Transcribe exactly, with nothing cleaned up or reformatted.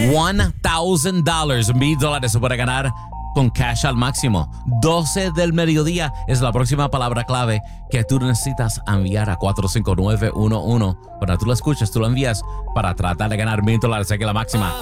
one thousand dollars, mil dólares se puede ganar con cash al máximo. doce del mediodía es la próxima palabra clave que tú necesitas enviar a cuatro cinco nueve uno uno. Cuando tú lo escuchas, tú lo envías para tratar de ganar mil dólares aquí la máxima.